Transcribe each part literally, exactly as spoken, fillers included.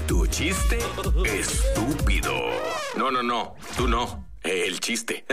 Tu chiste estúpido. No, no, no, tú no. El chiste.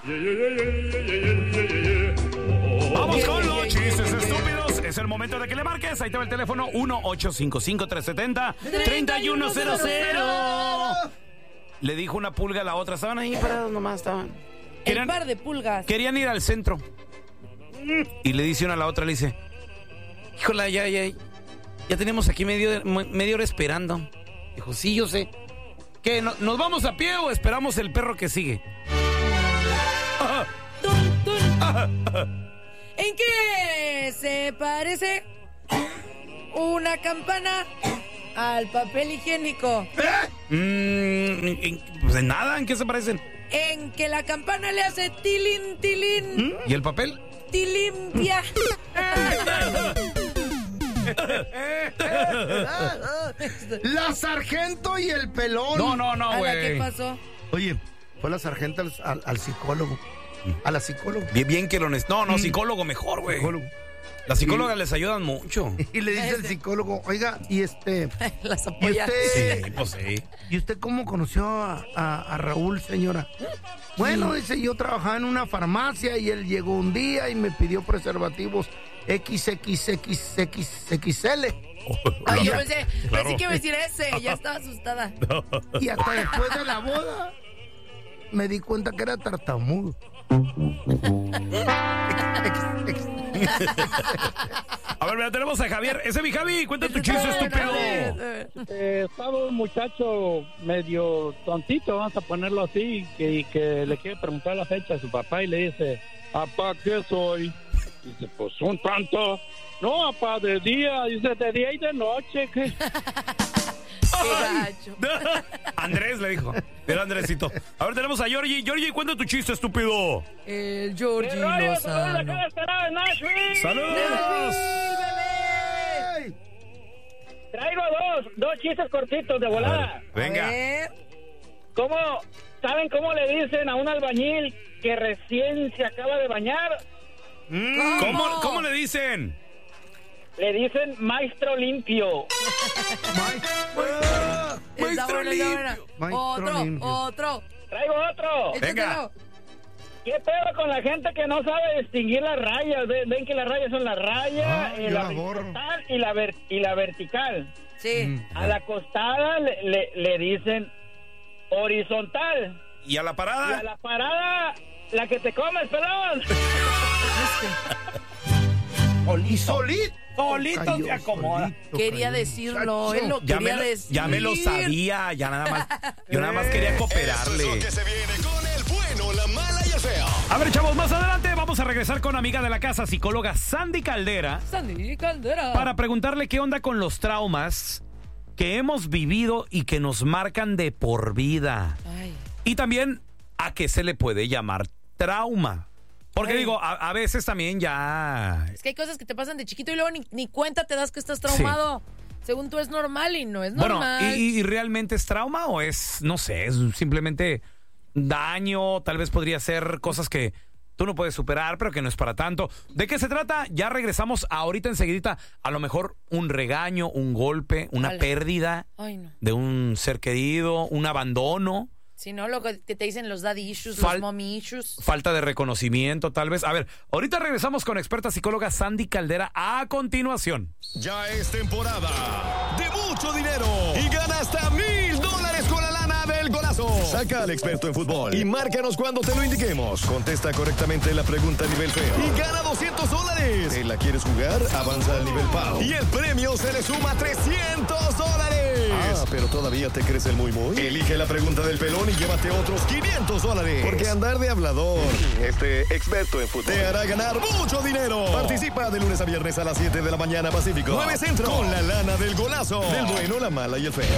Vamos con los chistes estúpidos. Es el momento de que le marques. Ahí te va el teléfono uno ocho cinco cinco, tres siete cero, tres uno cero cero. Le dijo una pulga a la otra. Estaban ahí parados nomás, estaban. El par de pulgas. Querían ir al centro. Y le dice una a la otra, le dice, híjola, ya, ya, ya tenemos aquí medio, media hora esperando. Dijo, sí, yo sé. ¿Qué, no, nos vamos a pie o esperamos el perro que sigue? Tun, tun. ¿En qué se parece una campana al papel higiénico? ¿Eh? Mm, pues en nada, ¿en qué se parecen? En que la campana le hace tilín, tilín. ¿Y el papel? Tilimpia. La sargento y el pelón. No, no, no, güey. ¿Qué pasó? Oye, fue la sargento al, al, al psicólogo. A la psicóloga. Bien, bien que lo necesito. No, no, psicólogo mejor, güey. Psicólogo. Las psicólogas y les ayudan mucho. Y le dice el psicólogo, oiga, y este... Las apoya. ¿Y usted, sí, pues sí. ¿Y usted cómo conoció a, a, a Raúl, señora? Bueno, dice, yo trabajaba en una farmacia y él llegó un día y me pidió preservativos equis equis equis equis equis ele. Ay, yo pensé, claro. pensé que iba a decir ese, ya estaba asustada. No. Y hasta después de la boda me di cuenta que era tartamudo. A ver, mira, tenemos a Javier. Ese es mi Javi, cuenta tu chiste estúpido. Eh, estaba un muchacho medio tontito, vamos a ponerlo así, que, que le quiere preguntar la fecha a su papá y le dice, papá, ¿qué soy? Dice, pues un tanto. No, papá, de día. Dice, de día y de noche. ¿Qué? Andrés le dijo. Era Andresito. A ver, tenemos a Georgie. Georgie, cuenta tu chiste estúpido. El Georgie Lozano. ¡Saludos! Traigo dos, dos chistes cortitos de volada. Venga. ¿Cómo, saben cómo le dicen a un albañil que recién se acaba de bañar? Mm, ¿Cómo? ¿Cómo, ¿Cómo le dicen? Le dicen maestro limpio. Maestro, maestro limpio. Otro, limpio. otro. Traigo otro. Venga. ¿Qué pedo con la gente que no sabe distinguir las rayas? Ven que las rayas son la raya, ah, eh, la horizontal y la, ver, y la vertical. Sí. Mm. A la costada le, le, le dicen horizontal. ¿Y a la parada? Y a la parada, la que te comes, pelón. Y solito. Solito se acomoda. Solito, quería decirlo, él lo ya quería me lo, decir. Ya me lo sabía, ya nada más. Yo nada más quería cooperarle. Eso es lo que se viene con el bueno, la mala y el feo. A ver, chavos, más adelante vamos a regresar con amiga de la casa, psicóloga Sandy Caldera. Sandy Caldera. Para preguntarle qué onda con los traumas que hemos vivido y que nos marcan de por vida. Ay. Y también a qué se le puede llamar trauma. Porque Ay. digo, a, a veces también ya... Es que hay cosas que te pasan de chiquito y luego ni, ni cuenta te das que estás traumado. Sí. Según tú es normal y no es normal. Bueno, ¿y, ¿y realmente es trauma o es, no sé, es simplemente daño? Tal vez podría ser cosas que tú no puedes superar, pero que no es para tanto. ¿De qué se trata? Ya regresamos ahorita enseguidita. A lo mejor un regaño, un golpe, una Vale. pérdida Ay, no. de un ser querido, un abandono. Si no, lo que te dicen los daddy issues, Fal- los mommy issues. Falta de reconocimiento, tal vez. A ver, ahorita regresamos con experta psicóloga Sandy Caldera a continuación. Ya es temporada de mucho dinero y gana hasta mil dólares con la lana del golazo. Saca al experto en fútbol y márcanos cuando te lo indiquemos. Contesta correctamente la pregunta a nivel feo y gana doscientos dólares. ¿Te la quieres jugar? Avanza al nivel pau y el premio se le suma trescientos dólares. Ah, pero todavía te crees el muy muy. Elige la pregunta del pelón y llévate otros quinientos dólares. Porque andar de hablador, este experto en fútbol, te hará ganar mucho dinero. Participa de lunes a viernes a las siete de la mañana Pacífico, nueve Centro, con la lana del golazo, del bueno, la mala y el feo.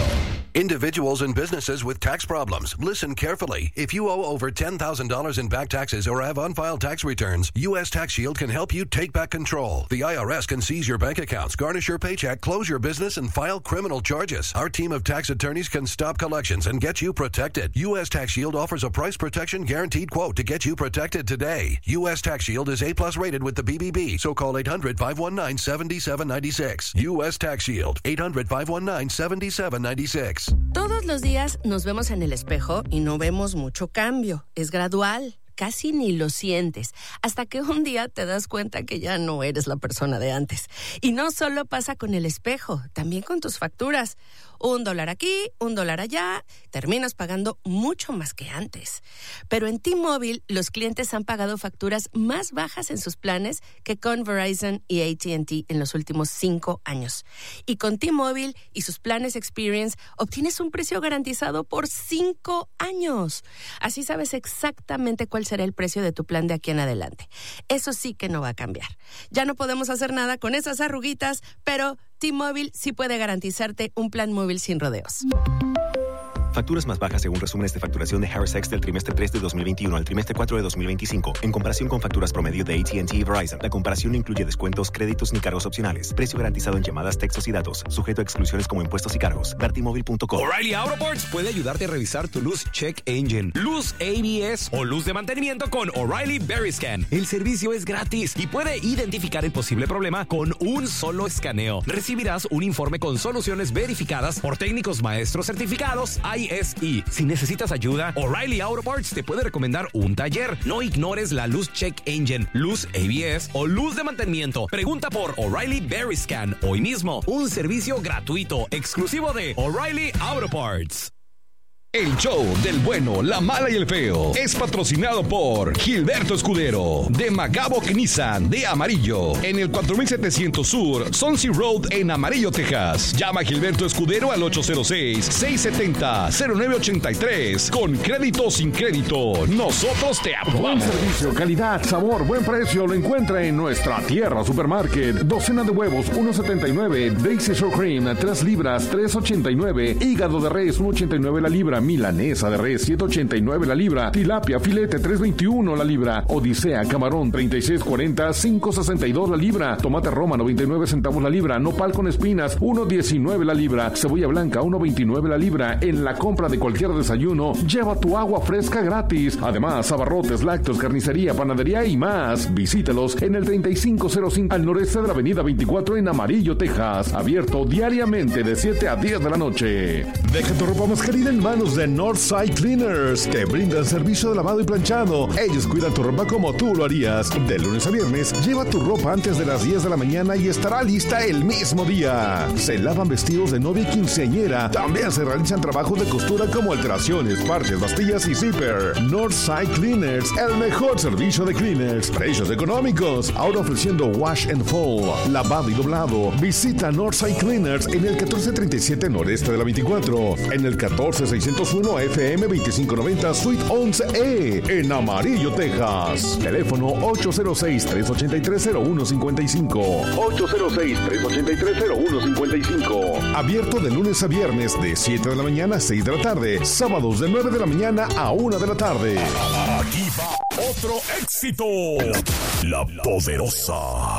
Individuals and businesses with tax problems. Listen carefully. If you owe over ten thousand dollars in back taxes or have unfiled tax returns, U S Tax Shield can help you take back control. The I R S can seize your bank accounts, garnish your paycheck, close your business, and file criminal charges. Our team of tax attorneys can stop collections and get you protected. U S Tax Shield offers a price protection guaranteed quote to get you protected today. U S Tax Shield is A plus rated with the B B B, so call eight hundred, five one nine, seven seven nine six. U S Tax Shield, eight hundred, five one nine, seven seven nine six. Todos los días nos vemos en el espejo y no vemos mucho cambio. Es gradual. Casi ni lo sientes, hasta que un día te das cuenta que ya no eres la persona de antes. Y no solo pasa con el espejo, también con tus facturas. Un dólar aquí, un dólar allá, terminas pagando mucho más que antes. Pero en T-Mobile, los clientes han pagado facturas más bajas en sus planes que con Verizon y A T and T en los últimos cinco años. Y con T-Mobile y sus planes Experience, obtienes un precio garantizado por cinco años. Así sabes exactamente cuál será el precio de tu plan de aquí en adelante. Eso sí que no va a cambiar. Ya no podemos hacer nada con esas arruguitas, pero T-Mobile sí puede garantizarte un plan móvil sin rodeos. Facturas más bajas según resúmenes de facturación de Harris X del trimestre tres de dos mil veintiuno al trimestre cuatro de dos mil veinticinco, en comparación con facturas promedio de A T and T y Verizon. La comparación no incluye descuentos, créditos ni cargos opcionales. Precio garantizado en llamadas, textos y datos, sujeto a exclusiones como impuestos y cargos. ver T Mobile punto com. O'Reilly Auto Parts puede ayudarte a revisar tu luz check engine, luz A B S o luz de mantenimiento con O'Reilly Veriscan. El servicio es gratis y puede identificar el posible problema con un solo escaneo. Recibirás un informe con soluciones verificadas por técnicos maestros certificados I S E. Si necesitas ayuda, O'Reilly Auto Parts te puede recomendar un taller. No ignores la luz check engine, luz A B S o luz de mantenimiento. Pregunta por O'Reilly Veriscan hoy mismo. Un servicio gratuito, exclusivo de O'Reilly Auto Parts. El show del bueno, la mala y el feo es patrocinado por Gilberto Escudero de Magabo Nissan de Amarillo en el cuatro mil setecientos Sur, Swansea Road en Amarillo, Texas. Llama a Gilberto Escudero al ocho cero seis, seis siete cero, cero nueve ocho tres. Con crédito o sin crédito, nosotros te aprobamos. Buen servicio, calidad, sabor, buen precio lo encuentra en nuestra tierra supermarket. Docena de huevos, uno setenta y nueve. Daisy Shore Cream, tres libras, tres ochenta y nueve. Hígado de res, uno ochenta y nueve la libra. Milanesa de res, siete ochenta y nueve la libra. Tilapia filete, tres veintiuno la libra. Odisea camarón, treinta y seis cuarenta, cinco sesenta y dos la libra. Tomate Roma, noventa y nueve centavos la libra. Nopal con espinas, uno diecinueve la libra. Cebolla blanca, uno veintinueve la libra. En la compra de cualquier desayuno, lleva tu agua fresca gratis. Además, abarrotes, lácteos, carnicería, panadería y más. Visítelos en el treinta y cinco cero cinco al noreste de la avenida veinticuatro en Amarillo, Texas. Abierto diariamente de siete a diez de la noche. Deja tu ropa más querida en manos de Northside Cleaners. Te brindan servicio de lavado y planchado. Ellos cuidan tu ropa como tú lo harías. De lunes a viernes, lleva tu ropa antes de las diez de la mañana y estará lista el mismo día. Se lavan vestidos de novia y quinceañera. También se realizan trabajos de costura como alteraciones, parches, bastillas y zipper. Northside Cleaners, el mejor servicio de cleaners. Precios económicos. Ahora ofreciendo wash and fold, lavado y doblado. Visita Northside Cleaners en el catorce treinta y siete noreste de la veinticuatro. En el catorce seiscientos uno F M veinticinco noventa Suite once E en Amarillo, Texas. Teléfono ocho cero seis, tres ochenta y tres, cero uno cincuenta y cinco. ocho cero seis, tres ochenta y tres, cero uno cincuenta y cinco. Abierto de lunes a viernes de siete de la mañana a seis de la tarde. Sábados de nueve de la mañana a una de la tarde. Aquí va otro éxito. La, la Poderosa.